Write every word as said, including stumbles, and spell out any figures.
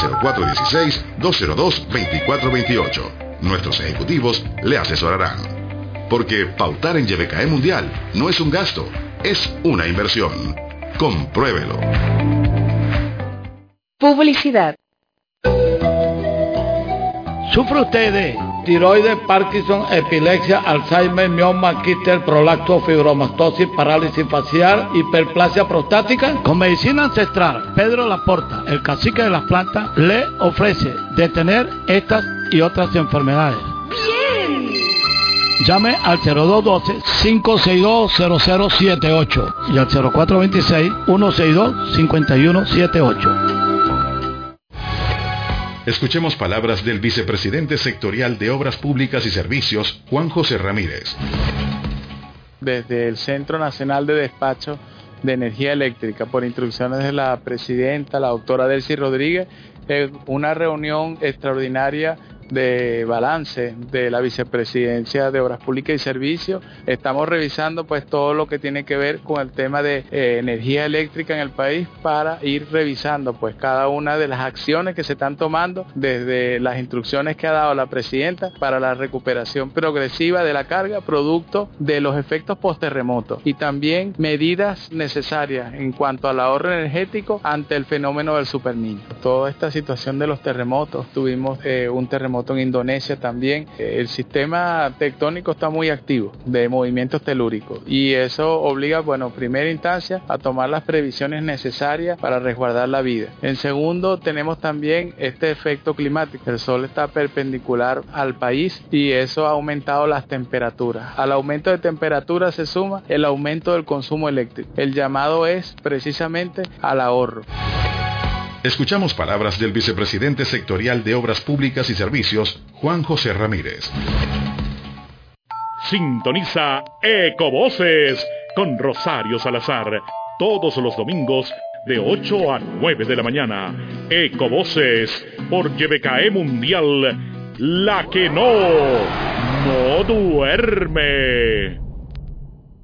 cero cuatro uno seis, dos cero dos, dos cuatro dos ocho. Nuestros ejecutivos le asesorarán. Porque pautar en Y B K E Mundial no es un gasto, es una inversión. Compruébelo. Publicidad. ¿Sufre usted de tiroides, Parkinson, epilepsia, Alzheimer, mioma, quiste, prolacto, fibromastosis, parálisis facial, hiperplasia prostática? Con medicina ancestral, Pedro Laporta, el cacique de las plantas, le ofrece detener estas y otras enfermedades. ¡Bien! Llame al cero dos uno dos, cinco seis dos, cero cero siete ocho y al cero cuatro dos seis, uno seis dos, cinco uno siete ocho. Escuchemos palabras del vicepresidente sectorial de Obras Públicas y Servicios, Juan José Ramírez. Desde el Centro Nacional de Despacho de Energía Eléctrica, por instrucciones de la presidenta, la doctora Delcy Rodríguez, eh, una reunión extraordinaria de balance de la vicepresidencia de Obras Públicas y Servicios. Estamos revisando pues todo lo que tiene que ver con el tema de eh, energía eléctrica en el país para ir revisando pues cada una de las acciones que se están tomando desde las instrucciones que ha dado la presidenta para la recuperación progresiva de la carga producto de los efectos post-terremotos y también medidas necesarias en cuanto al ahorro energético ante el fenómeno del superniño. Toda esta situación de los terremotos, tuvimos eh, un terremoto en Indonesia también. El sistema tectónico está muy activo de movimientos telúricos y eso obliga, bueno, en primera instancia a tomar las previsiones necesarias para resguardar la vida. En segundo, tenemos también este efecto climático. El sol está perpendicular al país y eso ha aumentado las temperaturas. Al aumento de temperatura se suma el aumento del consumo eléctrico. El llamado es precisamente al ahorro. Escuchamos palabras del vicepresidente sectorial de Obras Públicas y Servicios, Juan José Ramírez. Sintoniza Ecovoces con Rosario Salazar todos los domingos de ocho a nueve de la mañana. Ecovoces por Y B K E Mundial, la que no, no duerme.